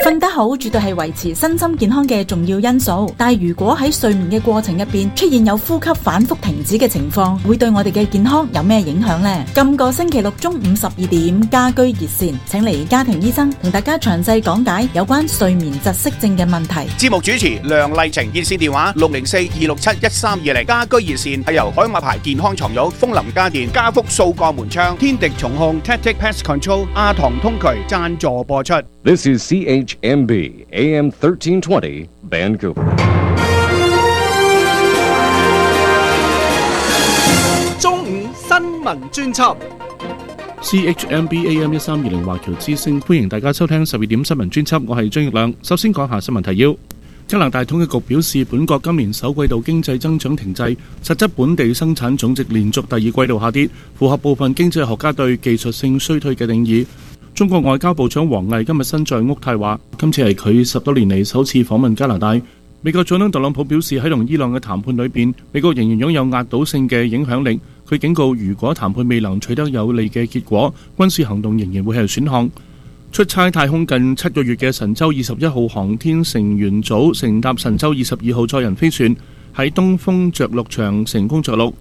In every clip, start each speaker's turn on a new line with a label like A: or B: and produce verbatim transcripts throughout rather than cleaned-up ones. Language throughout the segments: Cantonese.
A: 瞓得好絕對係維持身心健康嘅重要因素，但係如果喺睡眠嘅過程入邊出現有呼吸反覆停止嘅情況，會對我哋嘅健康有咩影響呢？今個星期六中午十二點家居熱線，請嚟家庭醫生同大家詳細講解有關睡眠窒息症嘅問題。
B: 節目主持梁麗晴，熱線電話六零四二六七一三二零。家居熱線係由海馬牌健康床褥、楓林家電、家福掃過門窗、天敵蟲控、Tactic Pest Control、阿唐通渠贊助播出。
C: This is C H M B A M thirteen twenty Vancouver。
D: 中午新聞專輯
E: C H M B A M 一三二零華僑之聲，歡迎大家收聽十二點新聞專輯，我係張玉亮。首先講下新聞提要。加拿大統計局表示，本國今年首季度經濟增長停滯，實質本地生產總值連續第二季度下跌，符合部分經濟學家對技術性衰退嘅定義。中國外交部長王毅今日身在渥太華，今次係佢十多年嚟首次訪問加拿大。美國總統特朗普表示，喺同伊朗嘅談判裏邊，美國仍然擁有壓倒性嘅影響力。佢警告，如果談判未能取得有利嘅結果，軍事行動仍然會係選項。出差太空近七個月嘅神舟二十一號航天成員組乘搭神舟二十二號載人飛船喺東風着陸場成功着陸。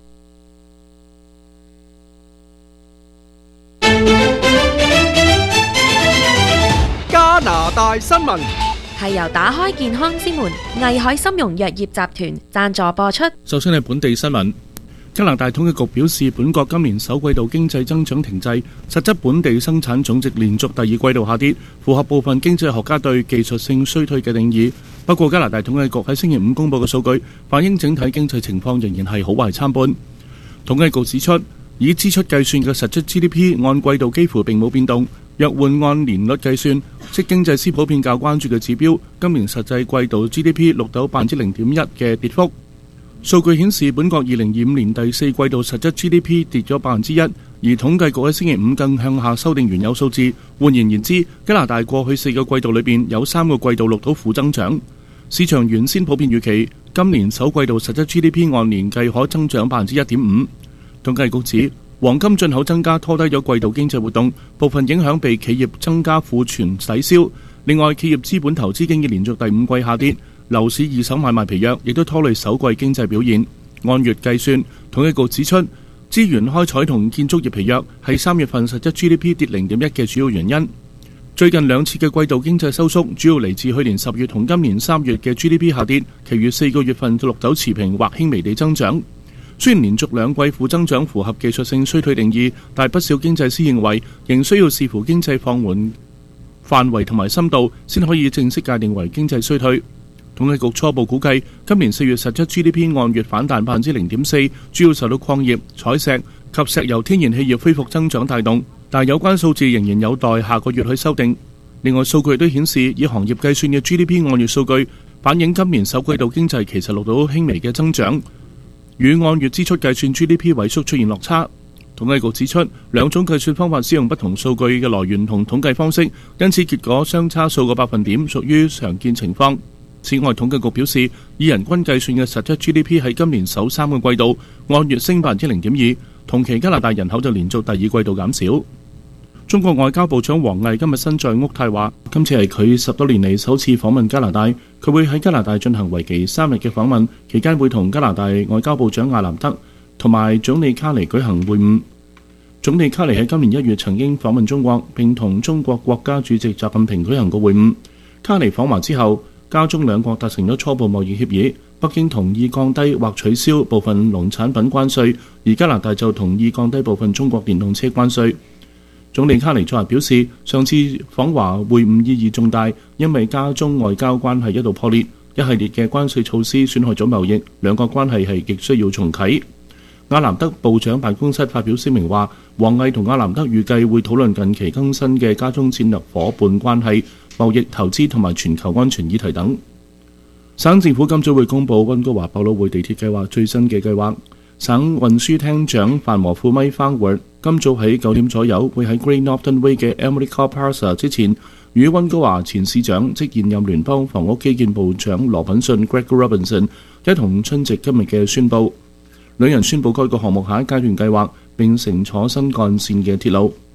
D: 加拿大新聞
F: 係由打開健康之門藝海參茸藥業集團贊助播出。
E: 首先係本地新聞。加拿大統計局表示，本國今年首季度經濟增長停滯，實質本地生產總值連續第二季度下跌，符合部分經濟學家對技術性衰退嘅定義。不過，加拿大統計局喺星期五公佈嘅數據反映整體經濟情況仍然係好壞參半。統計局指出，以支出計算嘅實質 G D P 按季度幾乎並冇變動，若換按年率計算，即經濟師普遍較關注嘅指標，今年實際季度 G D P 錄到百分之零點一嘅跌幅。數據顯示，本國二零二五年第四季度實質 G D P 跌咗百分之一，而統計局喺星期五更向下修訂原有數字。換言言之，加拿大過去四個季度裏邊有三個季度錄到負增長。市場原先普遍預期今年首季度實質 G D P 按年計可增長百分之一點五。統計局指，黃金進口增加拖低咗季度經濟活動，部分影響被企業增加庫存抵消。另外，企業資本投資經已連續第五季下跌。樓市二手買賣疲弱，亦都拖累首季經濟表現。按月計算，統計局指出，資源開採同建築業疲弱係三月份實質 G D P 跌零點一嘅主要原因。最近兩次嘅季度經濟收縮，主要嚟自去年十月同今年三月嘅 G D P 下跌，其餘四個月份錄走持平或輕微地增長。雖然連續兩季負增長符合技術性衰退定義，但不少經濟師認為仍需要視乎經濟放緩範圍同埋深度，先可以正式界定為經濟衰退。統計局初步估計，今年四月實質 G D P 按月反彈百分之零點四，主要受到礦業、採石及石油天然氣業恢復增長帶動，但有關數字仍然有待下個月去修訂。另外，數據亦都顯示，以行業計算嘅 G D P 按月數據反映今年首季度經濟其實錄到輕微嘅增長，與按月支出計算 G D P 萎縮出現落差。統計局指出，兩種計算方法使用不同數據嘅來源同統計方式，因此結果相差數個百分點，屬於常見情況。此外，統計局表示，以人均計算嘅實質 G D P 喺今年首三個季度按月升百分之零點二，同期加拿大人口就連續第二季度減少。中國外交部長王毅今日身在渥太華，今次係佢十多年嚟首次訪問加拿大。佢會喺加拿大進行為期三日嘅訪問，期間會同加拿大外交部長阿南德同埋總理卡尼舉行會晤。總理卡尼喺今年一月曾經訪問中國，並同中國國家主席習近平舉行過會晤。卡尼訪華之後，加中兩國達成咗初步貿易協議，北京同意降低或取消部分農產品關稅，而加拿大就同意降低部分中國電動車關稅。總理卡尼昨日表示，上次訪華會晤意義重大，因為加中外交關係一度破裂，一系列嘅關稅措施損害咗貿易，兩國關係係極需要重啟。阿南德部長辦公室發表聲明話，王毅同阿南德預計會討論近期更新嘅加中戰略夥伴關係、貿易、投資同埋全球安全議題等。省政府今早會公布溫哥華百老匯地鐵計劃最新嘅計劃。省運輸廳長范和富米翻活今早喺九點左右會喺 Great Northern Way 嘅 Emily Carr Plaza 之前，與溫哥華前市長即現任聯邦房屋基建部長羅品遜 Greg Robinson 一同出席今日嘅宣佈。兩人宣佈該個項目下一階段計劃，並乘坐新幹線嘅鐵路。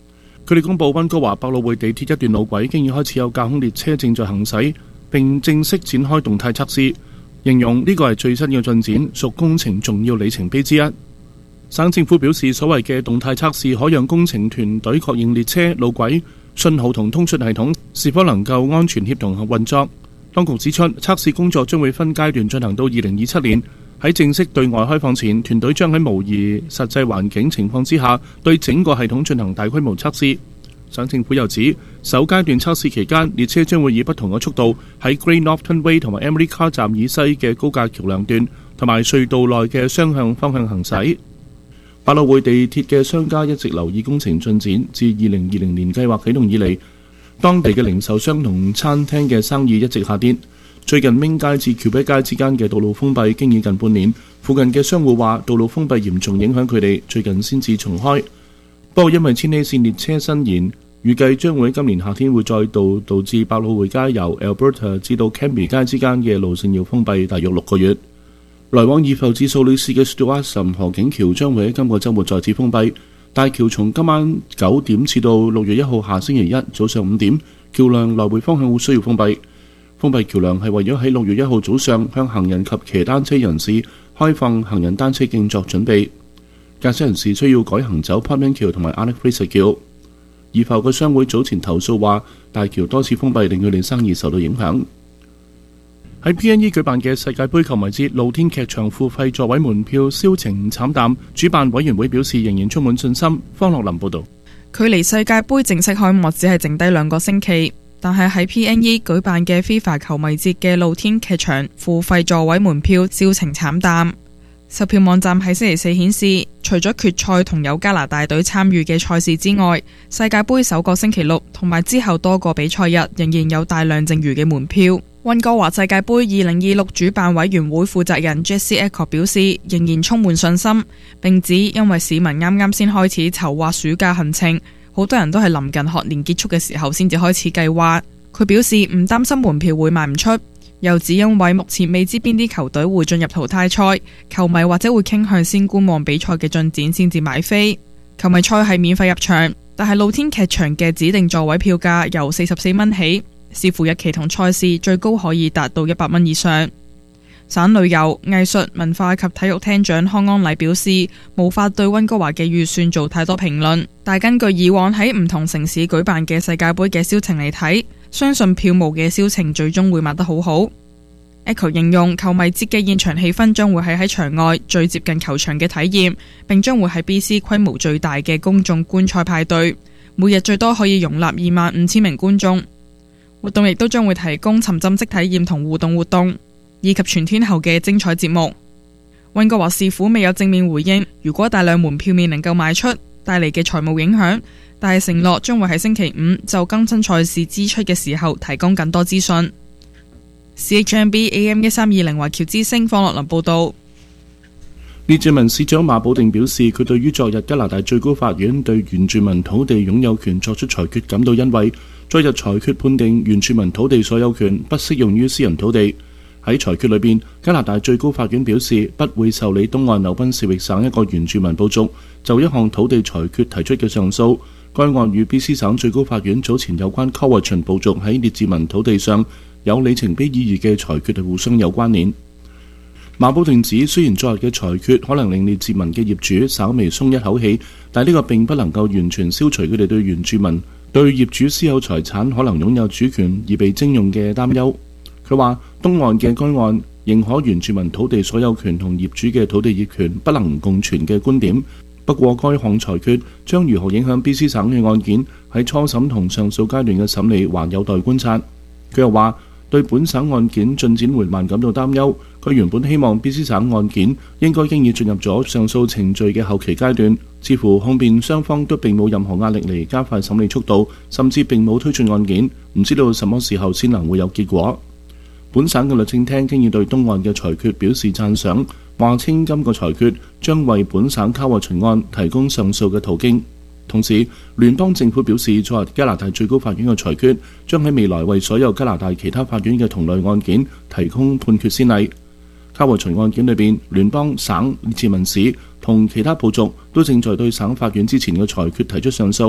E: 佢哋公佈溫哥華百老匯地鐵一段路軌經已開始有架空列車正在行駛，並正式展開動態測試，形容呢個係最新嘅進展，屬工程重要里程碑之一。省政府表示，所謂嘅動態測試可讓工程團隊確認列車、路軌、信號同通訊系統是否能夠安全協同運作。當局指出，測試工作將會分階段進行到二零二七年。喺正式對外開放前，團隊將喺模擬實際環境情況之下，對整個系統進行大規模測試。省政府又指，首階段測試期間，列車將會以不同嘅速度喺 Great Northern Way 同埋 Emery Car 站以西嘅高架橋梁段同埋隧道內嘅雙向方向行駛。百老匯地鐵嘅商家一直留意工程進展，自二零二零年計劃啟動以嚟，當地嘅零售商同餐廳嘅生意一直下跌。最近明街至橋北街之間嘅道路封閉經已近半年，附近嘅商戶話道路封閉嚴重影響佢哋，最近先至重開。不過因為千禧線列車伸延，預計將會喺今年夏天會再度導致百老匯街由 Alberta 至到 Cambie 街之間嘅路線要封閉大約六個月。來往以埠至素里市嘅 Stewart 河景橋將會喺今個週末再次封閉，大橋從今晚九點至到六月一號下星期一早上五點，橋梁來回方向會需要封閉。封閉橋梁係為咗喺六月一號早上向行人及騎單車人士開放行人單車徑作準備。駕駛人士需要改行走 Parkman 橋同埋 Alex Fraser 橋。以埠嘅商會早前投訴話，大橋多次封閉令佢哋生意受到影響。喺 P N E 舉辦嘅世界盃球迷節露天劇場付費座位門票銷情慘淡，主辦委員會表示仍然充滿信心。方樂林報導。
G: 距離世界盃正式開幕只係剩低兩個星期。但係喺 P N E 舉辦嘅 FIFA 球迷節嘅露天劇場付費座位門票銷情慘淡。售票網站喺星期四顯示，除咗決賽同有加拿大隊參與嘅賽事之外，世界盃首個星期六同埋之後多個比賽日仍然有大量剩餘嘅門票。溫哥華世界盃二零二六主辦委員會負責人 Jesse Echo 表示，仍然充滿信心，並指因為市民啱啱先開始籌劃暑假行程，好多人都係臨近學年結束嘅時候先至開始計劃。佢表示唔擔心門票會賣唔出，又指因為目前未知邊啲球隊會進入淘汰賽，球迷或者會傾向先觀望比賽嘅進展先至買飛。球迷賽係免費入場，但係露天劇場嘅指定座位票價由四十四蚊起，視乎日期同賽事，最高可以達到一百蚊以上。省旅遊、藝術、文化及體育廳長康安禮表示，無法對溫哥華嘅預算做太多評論，但根據以往喺唔同城市舉辦嘅世界盃嘅銷情嚟睇，相信票務嘅銷情最終會賣得好好。Echo 形容球迷節嘅現場氣氛將會係喺場外最接近球場嘅體驗，並將會係 B C 規模最大嘅公眾觀賽派對，每日最多可以容納二萬五千名觀眾。活動亦都將會提供沉浸式體驗同互動活動，以及全天候嘅精彩節目。溫哥華市府未有正面回應，如果大量門票未能夠賣出帶嚟嘅財務影響，但係承諾將會喺星期五就更新賽事支出嘅時候提供更多資訊。C H M B A M 一三二零華僑之聲方樂林報道。列治文市長馬寶定表示，佢對於昨日加拿大最高法院對原住民土地擁有權作出裁決感到欣慰。昨日裁決判定原住民土地所有權不適用於私人土地。喺裁決裏邊，加拿大最高法院表示不會受理東岸紐賓士域省一個原住民部族就一項土地裁決提出嘅上訴。該案與 B C 省最高法院早前有關 Cowichan 部族喺列治文土地上有里程碑意義嘅裁決係互相有關聯。馬寶定指，雖然昨日嘅裁決可能令列治文嘅業主稍微鬆一口氣，但呢個並不能夠完全消除佢哋對原住民對業主私有財產可能擁有主權而被徵用嘅擔憂。佢話東岸嘅該案認可原住民土地所有權同業主嘅土地業權不能共存嘅觀點，不過該項裁決將如何影響 B C 省嘅案件喺初審同上訴階段嘅審理還有待觀察。佢又話對本省案件進展緩慢感到擔憂。佢原本希望 B C 省案件應該經已進入咗上訴程序嘅後期階段，似乎控辯雙方都並冇任何壓力嚟加快審理速度，甚至並冇推進案件，唔知道什麼時候先能會有結果。本省嘅律政廳經已對東岸嘅裁決表示讚賞，話稱今個裁決將為本省卡沃秦案提供上訴嘅途徑。同時，聯邦政府表示，昨日加拿大最高法院嘅裁決將喺未來為所有加拿大其他法院嘅同類案件提供判決先例。卡沃秦案件裏邊，聯邦、省、列治文市同其他部族都正在對省法院之前嘅裁決提出上訴。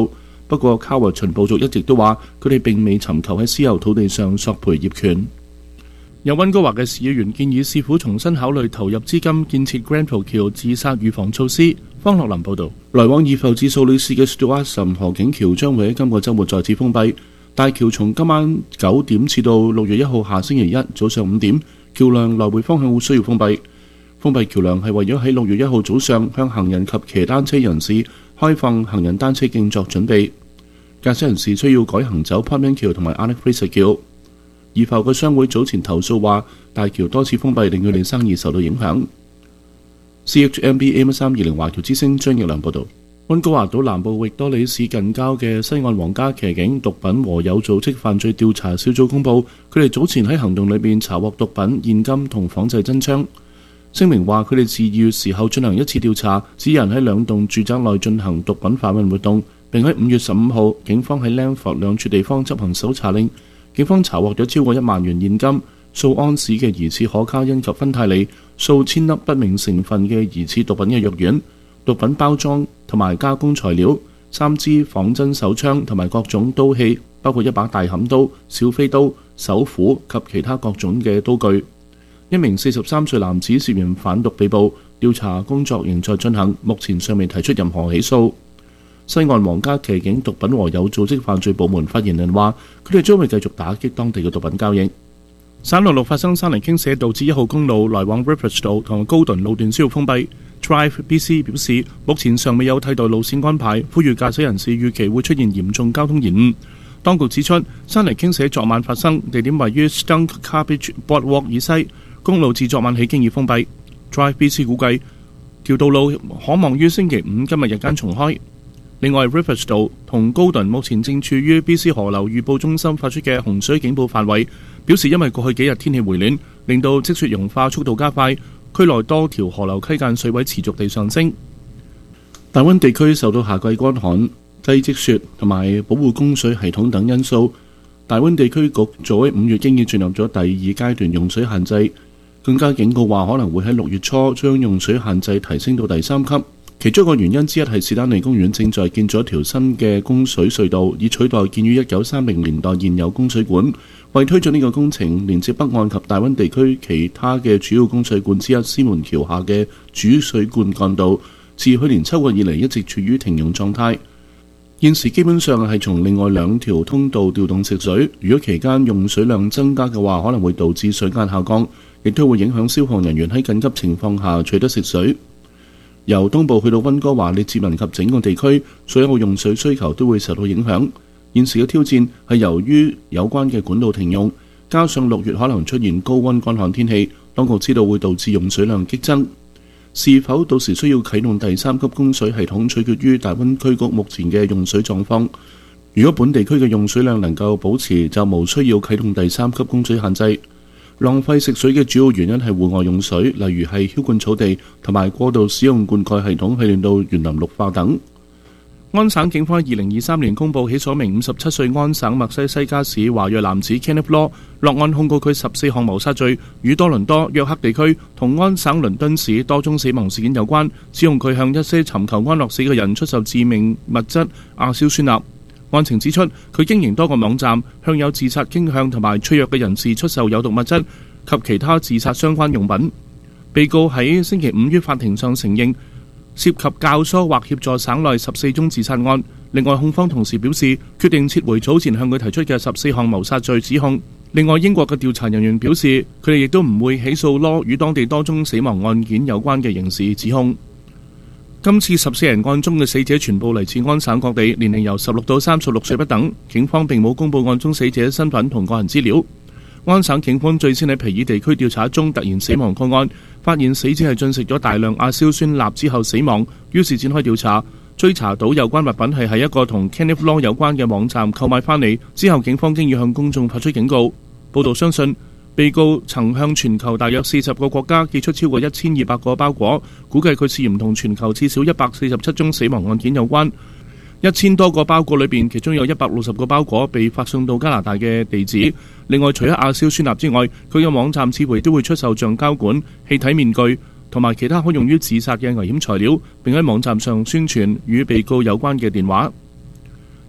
E: 不過卡華秦部族一直都話佢哋並未尋求喺私有土地上索賠業權。有溫哥華嘅市議員建議市府重新考慮投入資金建設 Grenfell 橋自殺預防措施。方樂林報導，來往爾埠至素里市嘅 Stewart 河景橋將會喺今個週末再次封閉。大橋從今晚九點至到六月一號下星期一早上五點，橋梁來回方向會需要封閉。封閉橋梁係為咗喺六月一號早上向行人及騎單車人士開放行人單車徑作準備。駕駛人士需要改行走 Parkman 橋同埋 Alec Fraser 橋。爾埠嘅商會早前投訴話，大橋多次封閉令佢哋生意受到影響。C H M B A M 三二零華僑之聲張奕良報導。溫哥華島南部域多利市近郊嘅西岸皇家騎警毒品和有組織犯罪調查小組公佈，佢哋早前喺行動裏面查獲毒品、現金同仿製真槍。聲明話佢哋自二月時候進行一次調查，指有人喺兩棟住宅內進行毒品販運活動，並喺五月十五號警方喺 Langford 兩處地方執行搜查令。警方查獲咗超過一萬元現金、數安士嘅疑似可卡因及芬太尼、數千粒不明成分嘅疑似毒品嘅藥丸、毒品包裝同埋加工材料、三支仿真手槍同埋各種刀器，包括一把大砍刀、小飛刀、手斧及其他各種嘅刀具。一名四十三歲男子涉嫌販毒被捕，調查工作仍在進行，目前尚未提出任何起訴。西岸皇家騎警毒品和有組織犯罪部門發言人話，佢哋將會繼續打擊當地嘅毒品交易。省內陸發生山泥傾瀉，導致一號公路來往 Rivers 道同高頓路段需要封閉。Drive B C 表示，目前尚未有替代路線安排，呼籲駕駛人士預期會出現嚴重交通延誤。當局指出，山泥傾瀉昨晚發生，地點位於 Stunk Cabbage Boardwalk 以西，公路自昨晚起經已封閉。Drive B C 估計，條道路可望於星期五今日日間重開。另外 ，Rivers 道同高頓目前正處於 B C 河流預報中心發出嘅洪水警報範圍，表示因為過去幾日天氣回暖，令到積雪融化速度加快，區內多條河流溪間水位持續地上升。大溫地區受到夏季乾旱、低積雪同埋保護供水系統等因素，大溫地區局早喺五月經已進入咗第二階段用水限制，更加警告話可能會喺六月初將用水限制提升到第三級。其中一個原因之一係士丹利公園正在建造一條新嘅供水隧道，以取代建於一九三零年代現有供水管。為推進呢個工程，連接北岸及大溫地區其他嘅主要供水管之一獅門橋下嘅主水灌幹道，自去年秋季以嚟一直處於停用狀態。現時基本上係從另外兩條通道調動食水，如果期間用水量增加嘅話，可能會導致水壓下降，亦都會影響消防人員喺緊急情況下取得食水。由東部去到溫哥華、列治文及整個地區，所有用水需求都會受到影響。現時嘅挑戰係由於有關嘅管道停用，加上六月可能出現高溫乾旱天氣，當局知道會導致用水量激增。是否到時需要啟動第三級供水系統，取決於大溫區局目前嘅用水狀況。如果本地區嘅用水量能夠保持，就無需要啟動第三級供水限制。浪費食水嘅主要原因係戶外用水，例如係澆灌草地同埋過度使用灌溉系統，去令到園林綠化等。安省警方喺二零二三年公布起訴名五十七歲安省墨西西加市華裔男子 Kenneth Law， 落案控告佢十四項謀殺罪，與多倫多、約克地區同安省倫敦市多宗死亡事件有關，指控佢向一些尋求安樂死嘅人出售致命物質亞硝酸鈉。案情指出，佢經營多個網站，向有自殺傾向同埋脆弱嘅人士出售有毒物質及其他自殺相關用品。被告喺星期五於法庭上承認涉及教唆或協助省內十四宗自殺案。另外，控方同時表示決定撤回早前向佢提出嘅十四項謀殺罪指控。另外，英國嘅調查人員表示，佢哋亦都唔會起訴羅與當地多宗死亡案件有關嘅刑事指控。今次十四人案中嘅死者全部嚟自安省各地，年齡由十六到三十六歲不等。警方並冇公布案中死者身份同個人資料。安省警方最先喺皮爾地區調查一宗突然死亡個案，發現死者係進食咗大量亞硝酸鈉之後死亡，於是展開調查，追查到有關物品係喺一個同 Kenneth Law 有關嘅網站購買翻嚟。之後警方經已向公眾發出警告。報道相信，被告曾向全球大約四十個國家寄出超過一千二百個包裹，估計佢涉嫌同全球至少一百四十七宗死亡案件有關。一千多個包裹裏邊，其中有一百六十個包裹被發送到加拿大嘅地址。另外，除咗亞硝酸鈉之外，佢嘅網站似乎都會出售橡膠管、氣體面具同埋其他可用於自殺嘅危險材料，並喺網站上宣傳與被告有關嘅電話。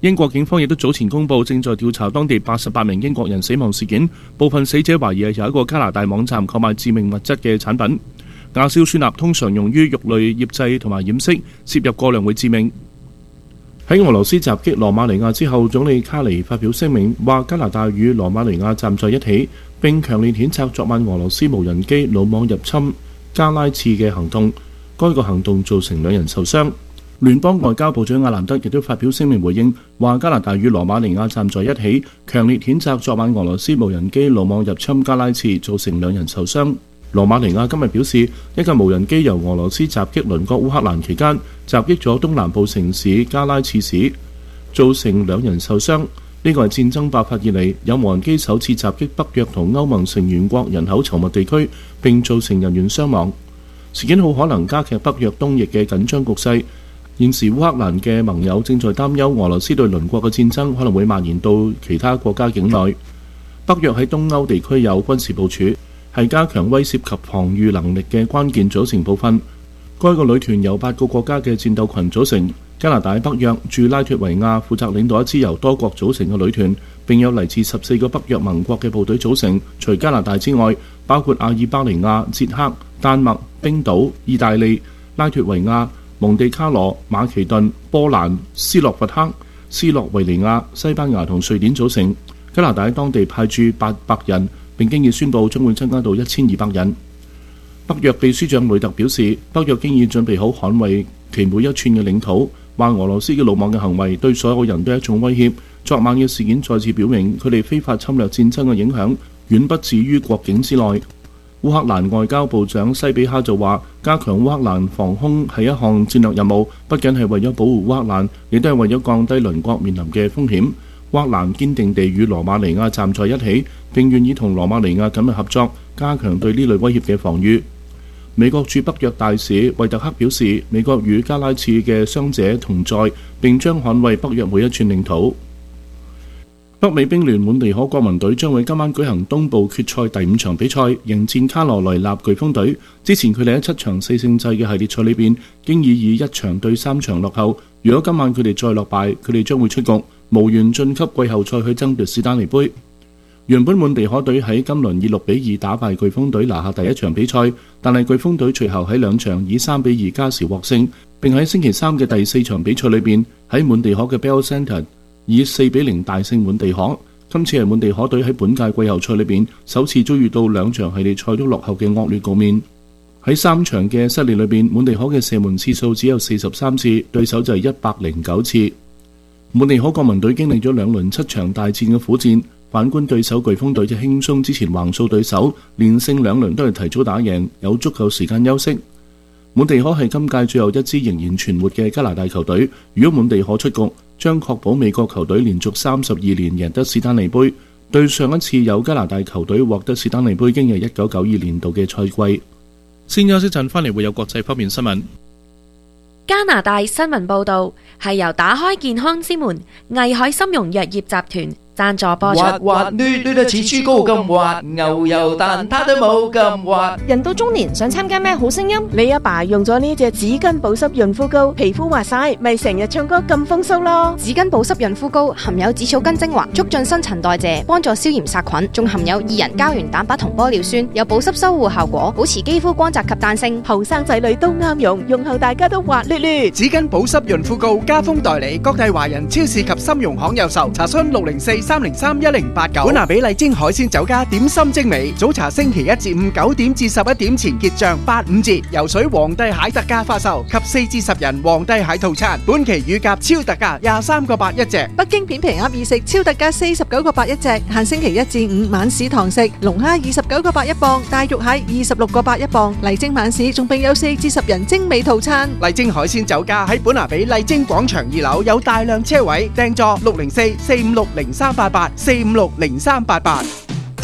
E: 英國警方亦都早前公布，正在調查當地八十八名英國人死亡事件，部分死者懷疑係由一個加拿大網站購買致命物質嘅產品。亞硝酸鈉通常用於肉類醃製同埋掩飾，攝入過量會致命。喺俄羅斯襲擊羅馬尼亞之後，總理卡尼發表聲明，話加拿大與羅馬尼亞站在一起，並強烈譴責昨晚俄羅斯無人機魯網入侵加拉茨嘅行動。該個行動造成兩人受傷。聯邦外交部長阿蘭德亦都發表聲明回應，話加拿大與羅馬尼亞站在一起，強烈譴責昨晚俄羅斯無人機魯網入侵加拉茨，造成兩人受傷。羅馬尼亞今日表示，一架無人機由俄羅斯襲擊鄰國烏克蘭期間，襲擊咗東南部城市加拉茨市，造成兩人受傷。呢個係戰爭爆發以嚟有無人機首次襲擊北約同歐盟成員國人口稠密地區，並造成人員傷亡。事件好可能加劇北約東翼嘅緊張局勢。現時烏克蘭嘅盟友正在擔憂俄羅斯對鄰國嘅戰爭可能會蔓延到其他國家境內。北約喺東歐地區有軍事部署，係加強威懾及防禦能力嘅關鍵組成部分。該個旅團由八個國家嘅戰鬥群組成。加拿大北約駐拉脱維亞負責領導一支由多國組成嘅旅團，並有嚟自十四個北約盟國嘅部隊組成。除加拿大之外，包括阿爾巴尼亞、捷克、丹麥、冰島、意大利、拉脱維亞、蒙地卡羅、馬其頓、波蘭、斯洛伐克、斯洛維尼亞、西班牙同瑞典組成。加拿大喺當地派駐八百人，並經已宣布將會增加到一千二百人。北約秘書長雷特表示，北約經已準備好捍衛其每一寸嘅領土，話俄羅斯嘅魯莽嘅行為對所有人都係一種威脅。昨晚嘅事件再次表明，佢哋非法侵略戰爭嘅影響遠不止於國境之內。烏克蘭外交部長西比哈就話，加強烏克蘭防空係一項戰略任務，不僅係為咗保護烏克蘭，亦都係為咗降低鄰國面臨嘅風險。烏克蘭堅定地與羅馬尼亞站在一起，並願意同羅馬尼亞緊密合作，加強對呢類威脅嘅防禦。美國駐北約大使惠特克表示，美國與加拉茨嘅傷者同在，並將捍衛北約每一寸領土。北美冰聯滿地可國民隊將會今晚舉行東部決賽第五場比賽，迎戰卡羅來納颶風隊。之前佢哋喺七場四勝制嘅系列賽裏邊，經已以一場對三場落後。如果今晚佢哋再落敗，佢哋將會出局，無緣晉級季後賽去爭奪史丹尼杯。原本滿地可隊喺今輪以六比二打敗颶風隊，拿下第一場比賽，但係颶風隊隨後喺兩場以三比二加時獲勝，並喺星期三嘅第四場比賽裏邊喺滿地可嘅 Bell Centre以四比零大勝滿地可。今次係滿地可隊喺本屆季後賽裏邊首次遭遇到兩場系列賽都落後嘅惡劣局面。喺三場嘅失利裏邊，滿地可嘅射門次數只有四十三次，對手就係一百零九次。滿地可國民隊經歷咗兩輪七場大戰嘅苦戰，反觀對手颶風隊就輕鬆之前橫掃對手，連勝兩輪都係提早打贏，有足夠時間休息。滿地可係今屆最後一支仍然存活嘅加拿大球隊，如果滿地可出局，將確保美國球隊連續三十二年贏得史丹利杯。對上一次有加拿大球隊獲得史丹利杯，經係一九九二年度嘅賽季。先休息陣，翻嚟會有國際方面新聞。
F: 加拿大新聞報導係由打開健康之門藝海參茸藥業集團贊助播出。
H: 滑滑捋捋得似豬膏咁滑，牛油蛋撻都冇咁滑。
I: 人到中年想參加咩好聲音？你阿爸用咗呢隻紙巾保濕潤膚膏，皮膚滑晒，咪成日唱歌咁風騷咯。
J: 紙巾保濕潤膚膏含有紫草根精華，促進新陳代謝，幫助消炎殺菌，仲含有二人膠原蛋白同玻尿酸，有保濕修護效果，保持肌膚光澤及彈性。
I: 後生仔女都啱用，用後大家都滑捋捋。
D: 紙巾保濕潤膚膏加封代理，各大華人超市及參茸行有售。查詢六零四三零三一零八九。本拿比麗晶海鮮酒家點心精美，早茶星期一至五九點至十一點前結賬八五折，游水皇帝蟹特價發售，及四至十人皇帝蟹套餐，本期乳鴿超特價廿三個八一隻。
K: 北京片皮鴨二食超特價四十九個八一隻，限星期一至五晚市堂食。龍蝦二十九個八一磅，大肉蟹二十六個八一磅。麗晶晚市仲並有四至十人精美套餐。
D: 麗晶海鮮酒家喺本拿比麗晶廣場二樓有大量車位，訂座六零四四五六零三八八四五六零三八八。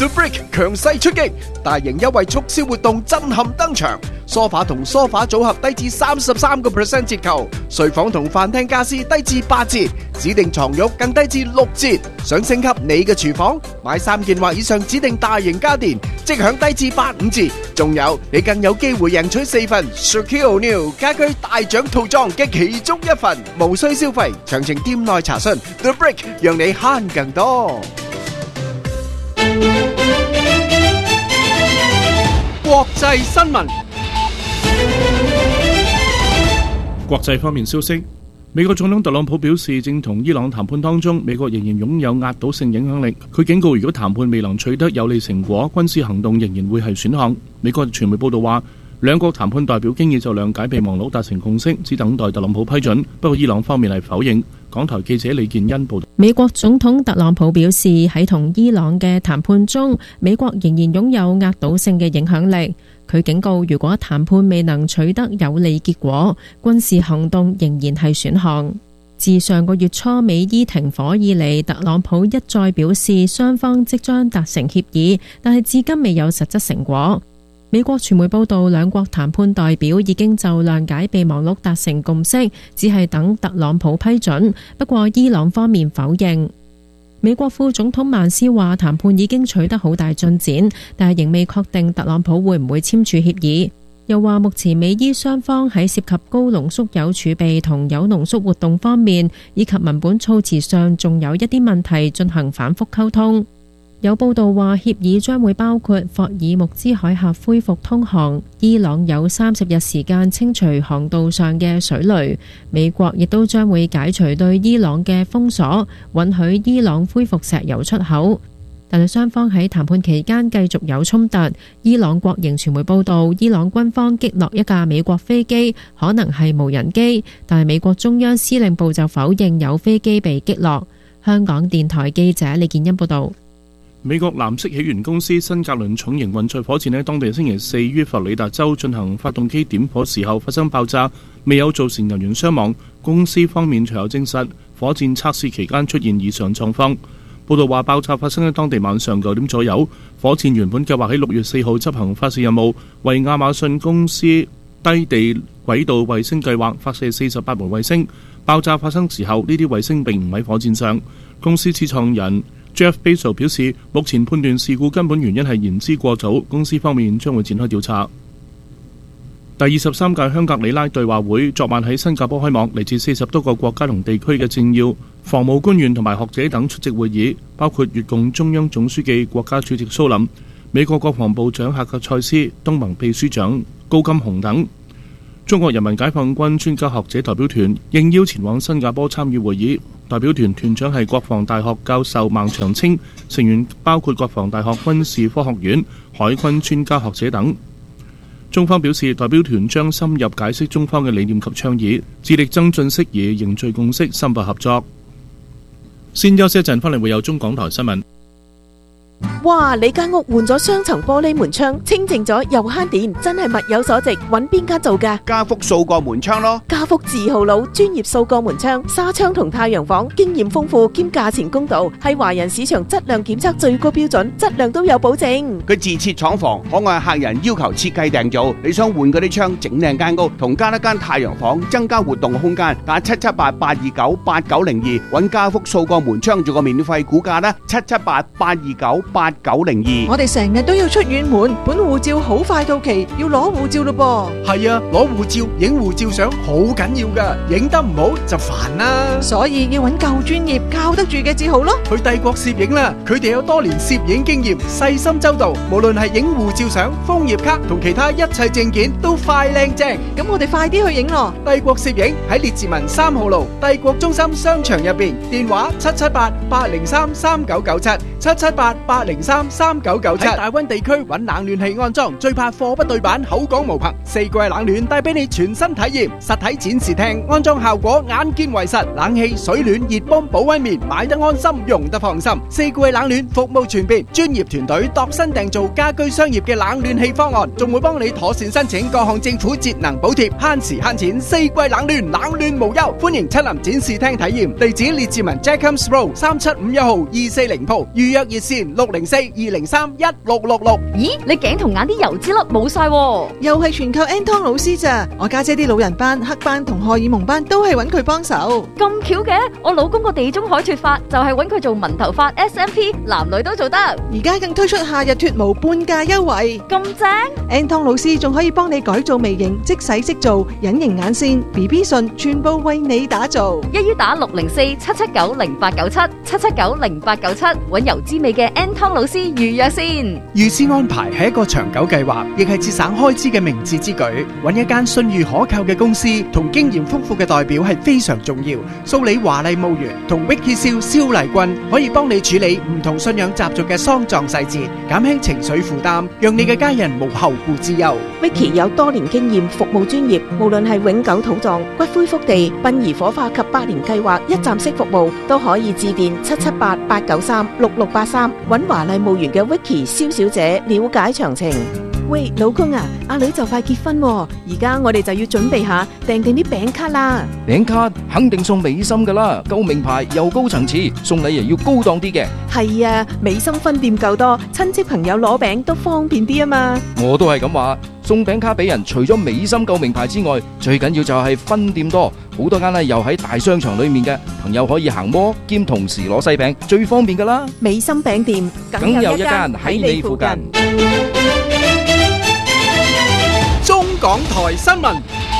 D: The Brick 強勢出擊，大型優惠促銷活動震撼登場。梳化同梳化組合低至三十三個 percent 折扣，睡房同飯廳家私低至八折，指定床褥更低至六折。想升級你嘅廚房，買三件或以上指定大型家電，即享低至八五折。仲有，你更有機會贏取四份 Shaquille O'Neal 家居大獎套裝嘅其中一份，無需消費。詳情店內查詢。The Brick 讓你慳更多。國際新聞。
E: 國際方面消息，美國總統特朗普表示，正同伊朗談判當中，美國仍然擁有壓倒性影響力。佢警告，如果談判未能取得有利成果，軍事行動仍然會係選項。美國傳媒報道話，兩國談判代表經已就諒解備忘錄達成共識，只等待特朗普批准。不過伊朗方面係否認。港台記者李建恩報道。
L: 美國總統特朗普表示，喺同伊朗嘅談判中，美國仍然擁有壓倒性嘅影響力。佢警告，如果談判未能取得有利結果，軍事行動仍然係選項。自上個月初美伊停火以嚟，特朗普一再表示雙方即將達成協議，但係至今未有實質成果。美國傳媒報道，兩國談判代表已經就諒解備忘錄達成共識，只係等特朗普批准。不過伊朗方面否認。美國副總統曼斯話，談判已經取得好大進展，但係仍未確定特朗普會唔會簽署協議。又話目前美伊雙方喺涉及高濃縮鈾儲備同鈾濃縮活動方面，以及文本措辭上仲有一啲問題進行反覆溝通。有報道話，協議將會包括霍爾木茲海峽恢復通航，伊朗有三十日時間清除航道上嘅水雷，美國亦都將會解除對伊朗嘅封鎖，允許伊朗恢復石油出口。但係雙方喺談判期間繼續有衝突。伊朗國營傳媒報道，伊朗軍方擊落一架美國飛機，可能係無人機，但係美國中央司令部就否認有飛機被擊落。香港電台記者李建欣報道。
E: 美國藍色起源公司新格倫重型運載火箭喺當地星期四於佛羅里達州進行發動機點火時候發生爆炸，未有造成人員傷亡。公司方面隨後證實，火箭測試期間出現異常狀況。報道話，爆炸發生喺當地晚上九點左右。火箭原本計劃喺六月四號執行發射任務，為亞馬遜公司低地軌道衛星計劃發射四十八枚衛星。爆炸發生時候，呢啲衛星並唔喺火箭上。公司始創人Jeff Bezos 表示，目前判斷事故根本原因係言之過早，公司方面將會展開調查。第二十三屆香格里拉對話會昨晚喺新加坡開幕，嚟自四十多個國家同地區嘅政要、防務官員同埋學者等出席會議，包括越共中央總書記、國家主席蘇林、美國國防部長夏格賽斯、東盟秘書長高金洪等。中國人民解放軍專家學者代表團應邀前往新加坡參與會議，代表團團長係國防大學教授孟長青，成員包括國防大學軍事科學院、海軍專家學者等。中方表示，代表團將深入解釋中方嘅理念及倡議，致力增進釋疑、凝聚共識、深化合作。先休息一陣，翻嚟會有中港台新聞。
I: 哇！你間屋換咗雙層玻璃門窗，清淨咗又慳電，真係物有所值。揾邊間做㗎？
B: 家福數個門窗咯。
I: 家福字號佬，專業數個門窗、紗窗同太陽房，經驗豐富兼價錢公道，係華人市場質量檢測最高標準，質量都有保證。
B: 佢自設廠房，可按客人要求設計訂造。你想換嗰啲窗，整靚間屋，同加一間太陽房，增加活動空間。打七七八八二九八九零二，揾家福數個門窗做個免費估價啦。七七八八二九八九零二。
K: 我哋成日都要出遠門，本護照好快到期，要攞護照咯
D: 噃。係啊，攞護照、影護照相好緊要噶，影得唔好就煩啦。
K: 所以要揾夠專業、靠得住嘅字號咯。
D: 去帝國攝影啦，佢哋有多年攝影經驗，細心周到，無論係影護照相、楓葉卡同其他一切證件都快靚正。
K: 咁我哋快啲去影咯。
D: 帝國攝影喺列治文三號路帝國中心商場入邊，電話七七八八零三三九九七七七八八零三三九九七。喺大溫地區揾冷暖氣安裝，最怕貨不對版，口講無憑。四季冷暖帶俾你全新體驗，實體展示廳安裝效果眼見為實，冷氣、水暖、熱泵、保溫棉買得安心，用得放心。四季冷暖服務全面，專業團隊度身訂造家居商業嘅冷暖氣方案，仲會幫你妥善申請各項政府節能補貼，慳時慳錢。四季冷暖，冷暖無憂，歡迎親臨展示廳體驗。地址列治文 Jacobs Road 三七五一號二四零鋪，預約熱線六零四四二零三一六六六。
M: 咦，你頸同眼啲油脂粒冇晒喎，
K: 又係全靠 Anton 老師咋？我家姐啲老人斑、黑斑同荷爾蒙斑都係揾佢幫手。
M: 咁巧嘅，我老公個地中海脫髮就係揾佢做紋頭髮 S M P， 男女都做得。
K: 而家更推出夏日脫毛半價優惠，
M: 咁正
K: ！Anton 老師仲可以幫你改造微型，即洗即做，隱形眼線、B B 唇，全部為你打造。
M: 一於打六零四七七九零八九七七七九零八九七，揾油脂味嘅 Anton 老師預約先。
D: 預先安排係一個長久計劃，亦係節省開支嘅明智之舉。揾一間信譽可靠嘅公司同經驗豐富嘅代表係非常重要。蘇里華麗墓園同 Vicky 蕭蕭麗君可以幫你處理唔同信仰習俗嘅喪葬細節，減輕情緒負擔，讓你嘅家人無後顧之憂。
I: Vicky 有多年經驗，服務專業，無論係永久土葬、骨灰福地、殯儀火化及百年計劃一站式服務，都可以致電七七八八九三六六八三，揾華麗墓園嘅 Vicky 蕭小姐了解詳情。喂，老公啊，阿女就快結婚喎，而家我哋就要準備下訂定啲餅卡啦。
H: 餅卡肯定送美心噶啦，夠名牌又高層次，送禮又要高檔啲嘅。
I: 係啊，美心分店夠多，親戚朋友攞餅都方便啲啊嘛。
H: 我都係咁話，送餅卡俾人，除咗美心夠名牌之外，最緊要就係分店多，好多間咧又喺大商場裏面嘅，朋友可以行摩兼同時攞西餅，最方便噶啦。
I: 美心餅店
H: 梗有一間喺你附近。
D: 中港台新聞。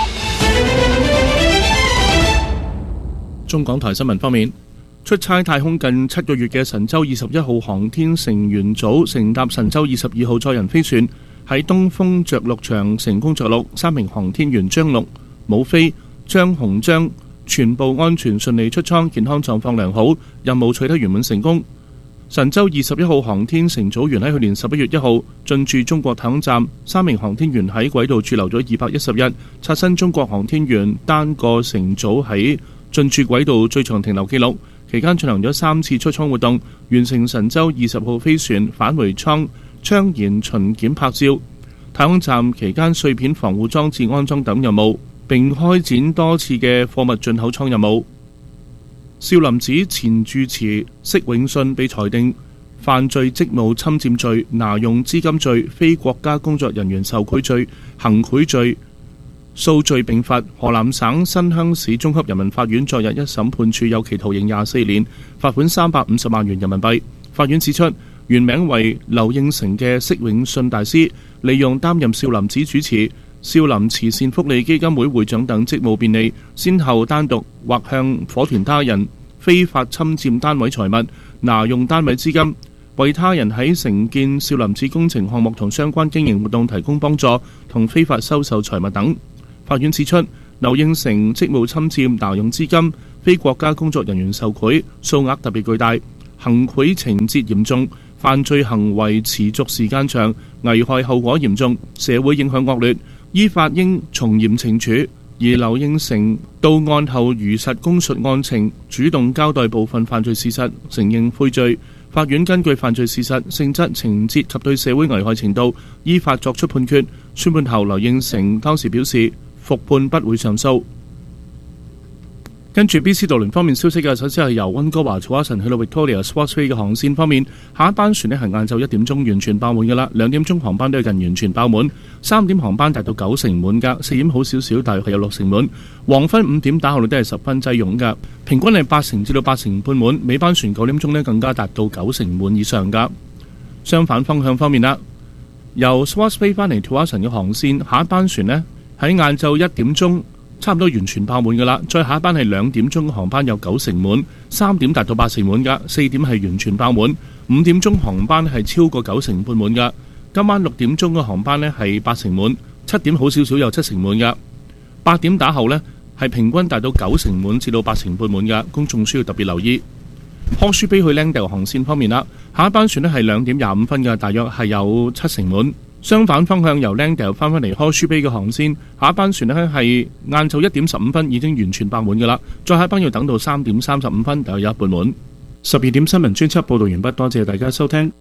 E: 中港台新聞方面，出差太空近七個月嘅神舟二十一號航天成員組乘搭神舟二十二號載人飛船喺東風着陸場成功着陸，三名航天員張陸、武飛、張鴻章全部安全順利出艙，健康狀況良好，任務取得圓滿成功。神舟二十一號航天乘組員喺去年十一月一號進駐中國太空站，三名航天員喺軌道駐留咗二百一十日，刷新中國航天員單個乘組喺進駐軌道最長停留記錄。期間進行咗三次出艙活動，完成神舟二十號飛船返回艙昌延巡檢拍照。太空站期間碎片防護裝置安裝等任務，並開展多次嘅貨物進口艙任務。少林寺前住持釋永信被裁定犯罪職務侵佔罪、拿用資金罪、非國家工作人員受賄罪、行賄罪，數罪並罰。河南省新鄉市中級人民法院昨日一審判處有期徒刑廿四年，罰款三百五十萬元人民幣。法院指出，原名為劉應成嘅釋永信大師，利用擔任少林寺主持、少林慈善福利基金會會長等職務便利，先後單獨或向伙團他人非法侵佔單位財物，拿用單位資金，為他人喺承建少林寺工程項目同相關經營活動提供幫助，同非法收受財物等。法院指出，劉應成職務侵佔、拿用資金、非國家工作人員受賄，數額特別巨大，行賄情節嚴重，犯罪行為持續時間長，危害後果嚴重，社會影響惡劣，依法應從嚴懲處。而劉應成到案後如實供述案情，主動交代部分犯罪事實，承認悔罪。法院根據犯罪事實、性質、情節及對社會危害程度，依法作出判決。宣判後，劉應成當時表示復判不會上訴。跟住 B C 渡輪方面消息嘅，首先係由溫哥華楚華神去到 Victoria Sportsway 嘅航線方面，下一班船呢係晏晝一點鐘完全爆滿嘅啦，兩點鐘航班都係近完全爆滿，三點航班達到九成滿㗎，四點好少少，大約係有六成滿，黃昏五點打後都係十分擠擁㗎，平均係八成至到八成半滿，尾班船九點鐘呢更加達到九成滿以上㗎。相反方向方面啦，由 Sportsway 翻嚟楚華神嘅航線，下一班船呢喺晏晝一點鐘。差唔多完全爆滿㗎啦，再下一班係兩點鐘嘅航班有九成滿，三點達到八成滿㗎，四點係完全爆滿，五點鐘航班係超過九成半滿㗎。今晚六點鐘嘅航班呢係八成滿，七點好少少有七成滿㗎，八點打後呢係平均達到九成滿至到八成半滿㗎，公眾需要特別留意。康舒比去 Langdale 航線方面啦，下一班船呢係兩點廿五分㗎，大約係有七成滿。相反方向由 Langdale 翻返嚟 Horseshoe Bay 嘅航線，下一班船呢係晏晝一點十五分已經完全爆滿㗎啦，再下一班要等到三點三十五分，大約有一半滿。十二點新聞專輯報導完畢，多謝大家收聽。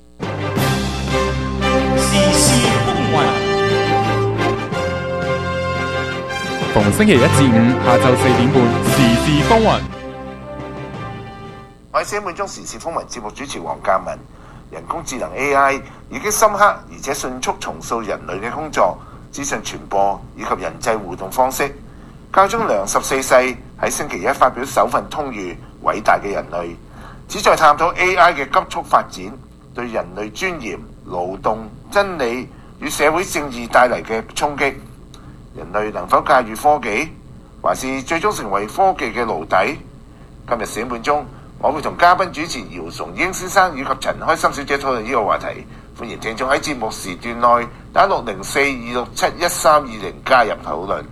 N: 時事風雲，逢星期一至五下晝四點半，時事風雲。
O: 我係四點半鐘時事風雲節目主持黃嘉文。 人工智能 A I 已經深刻而且迅速重塑人類嘅工作、資訊傳播以及人際互動方式。教宗良十四世喺星期一發表首份通諭《偉大嘅人類》，旨在探討 A I 嘅急速發展對人類尊嚴、勞動、真理與社會正義帶嚟嘅衝擊。人類能否駕馭科技，還是最終成為科技嘅奴隸？今日四點半鐘，我會同嘉賓主持姚崇英先生以及陳開心小姐討論呢個話題。歡迎聽眾喺節目時段內打六零四二六七一三二零加入討論。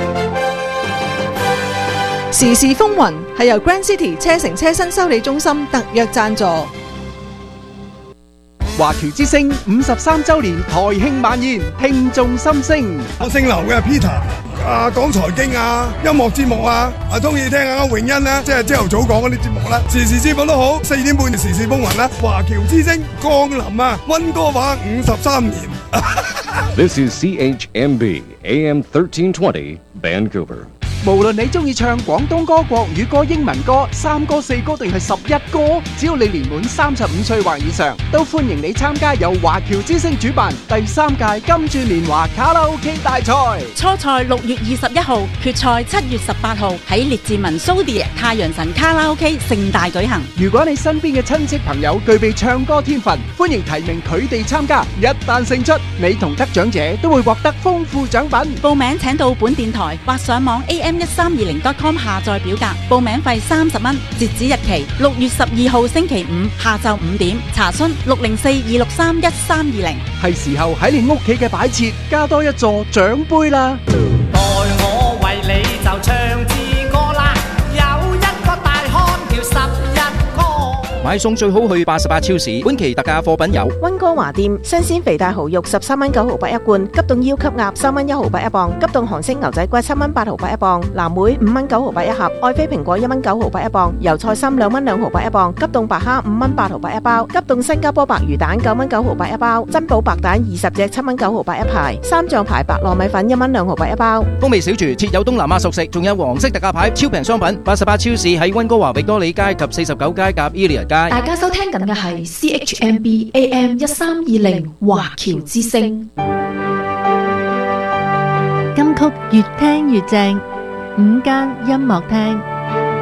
K: 時事風雲係由 Grand City 車城車身修理中心特約贊助。
D: 華僑之聲五十三週年台慶晚宴，聽眾心聲。
P: 我姓劉嘅 Peter， 啊講財經啊，音樂節目啊，啊中意聽下詠欣啦，即係朝頭早講嗰啲節目啦，時時節目都好，四點半嘅時事風雲啦。華僑之聲降臨啊，溫哥華五十三年。
C: This is C H M B A M thirteen twenty Vancouver。
D: 無論你中意唱廣東歌、國語歌、英文歌、三歌四歌定係十一歌，只要你年滿三十五歲或以上，都歡迎你參加由華僑之聲主辦第三屆金鑽年華卡拉 OK 大賽。
A: 初賽六月二十一號，決賽七月十八號喺列治文蘇迪太陽神卡拉 OK 盛大舉行。
D: 如果你身邊嘅親戚朋友具備唱歌天分，歡迎提名佢哋參加。一旦勝出，你同得獎者都會獲得豐富獎品。
A: 報名請到本電台或上網 A M 一三二零 dot com 下載表格，報名費三十蚊，截止日期六月十二號星期五下晝五點，查詢六零四二六三一三二零。
D: 係時候喺你屋企嘅擺設加多一座獎杯啦！
Q: 待我為你就唱支歌啦，有一個大漢叫十一哥。
H: 買餸最好去八十八超市，本期特價貨品有
I: 溫哥華店新鮮肥大蠔肉十三蚊九毫八一罐，急凍腰級鴨三蚊一毫八一磅，急凍韓式牛仔骨七蚊八毫八一磅，藍莓五蚊九毫八一盒，愛妃蘋果一蚊九毫八一磅，油菜心兩蚊兩毫八一磅，急凍白蝦五蚊八毫八一包，急凍新加坡白魚蛋九蚊九毫八一包，珍寶白蛋二十隻七蚊九毫八一排，三醬牌白糯米粉一蚊兩毫八一包。
H: 風味小廚設有東南亞熟食，仲有黃色特價牌超平商品。八十八超市喺溫哥華域多利街及四十九街夾 Elia 街。
R: 大家收聽緊嘅係 C H M B A M 一三二零華僑之聲。
S: 金曲越聽越正，午間音樂廳。